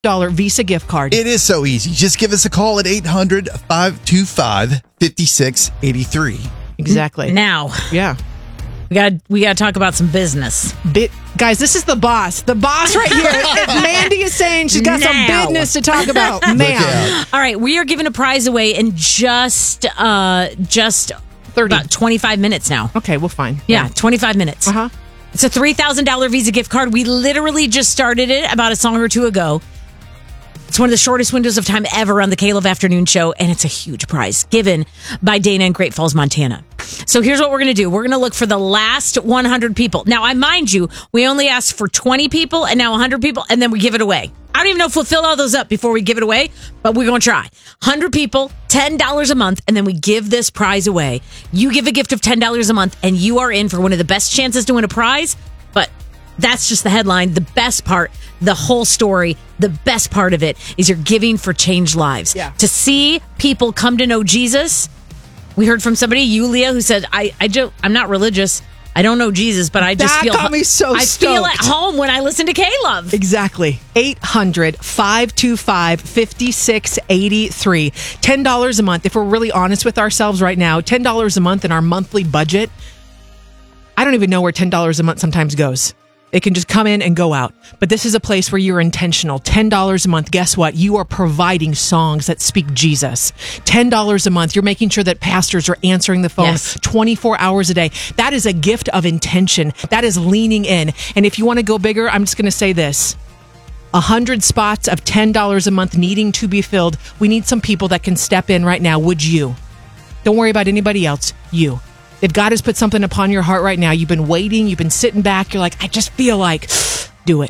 Visa gift card. It is so easy. Just give us a call at 800-525-5683. Exactly. Now, Yeah. we got to talk about some business. Guys, this is the boss. The boss right here. Mandy is saying she's got some Now. business to talk about. Ma'am. All right, we are giving a prize away in just 30. about 25 minutes now. Okay, well, fine. Yeah, 25 minutes. Uh-huh. It's a $3,000 Visa gift card. We literally just started it about a song or two ago. It's one of the shortest windows of time ever on the K-Love Afternoon Show, and it's a huge prize given by Dana in Great Falls, Montana. So here's what we're going to do. We're going to look for the last 100 people. Now, I mind you, we only asked for 20 people and now 100 people, and then we give it away. I don't even know if we'll fill all those up before we give it away, but we're going to try. 100 people, $10 a month, and then we give this prize away. You give a gift of $10 a month, and you are in for one of the best chances to win a prize, but that's just the headline. The best part, the whole story, the best part of it is you're giving for changed lives. Yeah. To see people come to know Jesus. We heard from somebody, Yulia, who said, I'm not religious. I don't know Jesus, but I just That feel got me so I feel at stoked. home when I listen to K-Love. Exactly. 800-525-5683. $10 a month. If we're really honest with ourselves right now, $10 a month in our monthly budget, I don't even know where $10 a month sometimes goes. It can just come in and go out. But this is a place where you're intentional. $10 a month. Guess what? You are providing songs that speak Jesus. $10 a month. You're making sure that pastors are answering the phone Yes. 24 hours a day. That is a gift of intention. That is leaning in. And if you want to go bigger, I'm just going to say this. 100 spots of $10 a month needing to be filled. We need some people that can step in right now. Would you? Don't worry about anybody else. You. If God has put something upon your heart right now, you've been waiting, you've been sitting back, you're like, I just feel like, do it.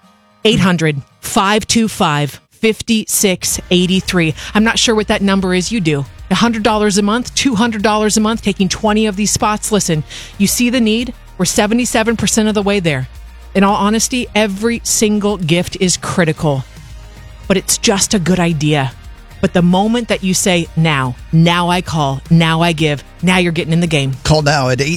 800-525-5683. I'm not sure what that number is. You do. $100 a month, $200 a month, taking 20 of these spots. Listen, you see the need? We're 77% of the way there. In all honesty, every single gift is critical, but it's just a good idea. But the moment that you say, now I call, now I give, now you're getting in the game. Call now at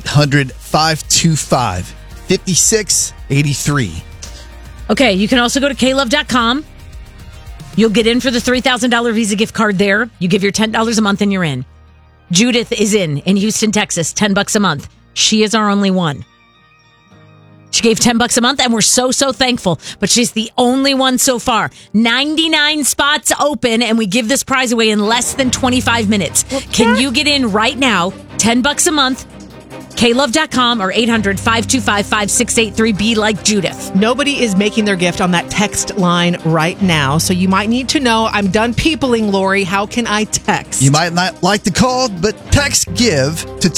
800-525-5683. Okay, you can also go to klove.com. You'll get in for the $3,000 Visa gift card there. You give your $10 a month and you're in. Judith is in Houston, Texas, $10 a month. She is our only one. She gave $10 a month, and we're so thankful. But she's the only one so far. 99 spots open, and we give this prize away in less than 25 minutes. Can you get in right now? $10 a month. klove.com or 800-525-5683. Be like Judith. Nobody is making their gift on that text line right now, so you might need to know, I'm done peopling, Lori. How can I text? You might not like the call, but text GIVE to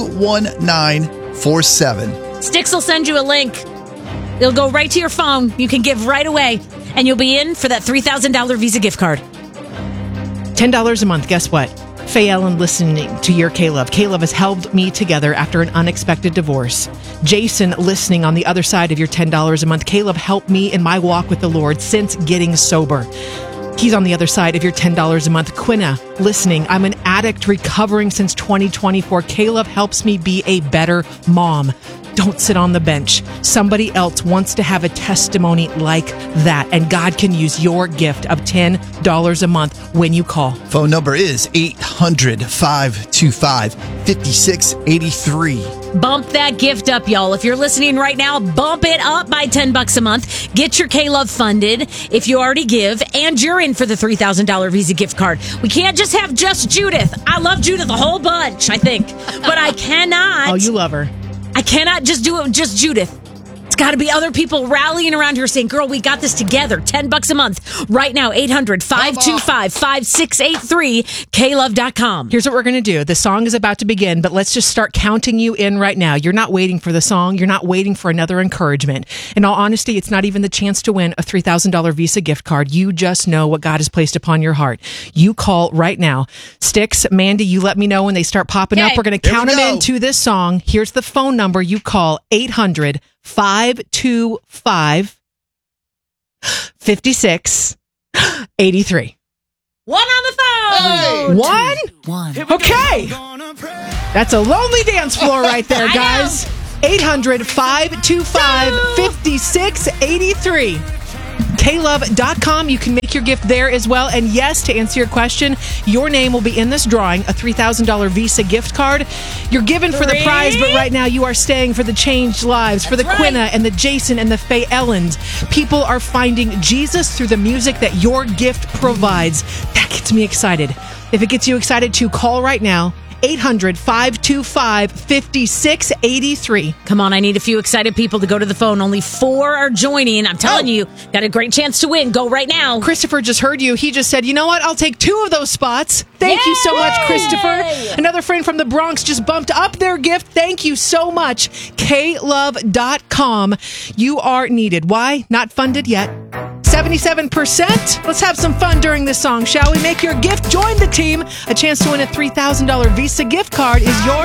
21947. Sticks will send you a link. It'll go right to your phone. You can give right away, and you'll be in for that $3,000 Visa gift card. $10 a month. Guess what? Faye Ellen listening to your K-Love. K-Love has held me together after an unexpected divorce. Jason listening on the other side of your $10 a month. K-Love helped me in my walk with the Lord since getting sober. He's on the other side of your $10 a month. Quinna listening. I'm an addict recovering since 2024. K-Love helps me be a better mom. Don't sit on the bench. Somebody else wants to have a testimony like that, and God can use your gift of $10 a month when you call. Phone number is 800-525-5683. Bump that gift up, y'all. If you're listening right now, bump it up by $10 a month. Get your K-Love funded if you already give, and you're in for the $3,000 Visa gift card. We can't just have just Judith. I love Judith a whole bunch, I think. But I cannot. Oh, you love her. I cannot just do it with just Judith. It's got to be other people rallying around her saying, girl, we got this together. $10 a month. Right now, 800-525-5683, klove.com. Here's what we're going to do. The song is about to begin, but let's just start counting you in right now. You're not waiting for the song. You're not waiting for another encouragement. In all honesty, it's not even the chance to win a $3,000 Visa gift card. You just know what God has placed upon your heart. You call right now. Sticks, Mandy, you let me know when they start popping up. We're going to count them into this song. Here's the phone number. You call 800-525-5683. One on the phone. Hey! One? Okay. That's a lonely dance floor right there, guys. 800-525-5683. klove.com. You can make your gift there as well. And yes, to answer your question, your name will be in this drawing, a $3,000 Visa gift card. You're given for the prize, but right now you are staying for the changed lives, for the Quinna and the Jason and the Faye Ellens. People are finding Jesus through the music that your gift provides. That gets me excited. If it gets you excited too, call right now. 800-525-5683. Come on, I need a few excited people to go to the phone. Only 4 are joining. I'm telling you, got a great chance to win. Go right now. Christopher just heard you. He just said, you know what? I'll take 2 of those spots. Thank you so much, Christopher. Another friend from the Bronx just bumped up their gift. Thank you so much. klove.com. You are needed. Why? Not funded yet. 77%. Let's have some fun during this song, shall we? Make your gift. Join the team. A chance to win a $3,000 Visa gift card is yours.